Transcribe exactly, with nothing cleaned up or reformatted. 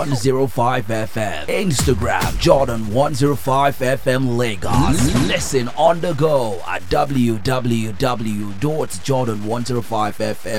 one oh five F M. Instagram Jordan one oh five F M Lagos. Listen on the go at w w w dot jordan one oh five f m